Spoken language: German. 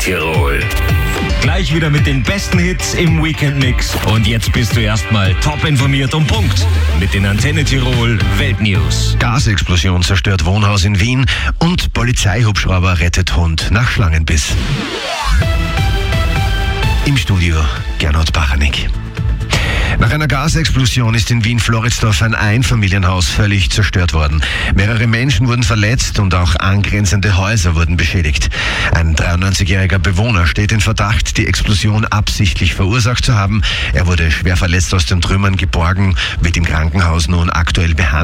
Tirol. Gleich wieder mit den besten Hits im Weekend-Mix. Und jetzt bist du erstmal top informiert und Punkt mit den Antenne Tirol Weltnews. Gasexplosion zerstört Wohnhaus in Wien und Polizeihubschrauber rettet Hund nach Schlangenbiss. Im Studio Gernot Bachanik. Nach einer Gasexplosion ist in Wien-Floridsdorf ein Einfamilienhaus völlig zerstört worden. Mehrere Menschen wurden verletzt und auch angrenzende Häuser wurden beschädigt. Ein 93-jähriger Bewohner steht in Verdacht, die Explosion absichtlich verursacht zu haben. Er wurde schwer verletzt aus den Trümmern geborgen, wird im Krankenhaus nun aktuell behandelt.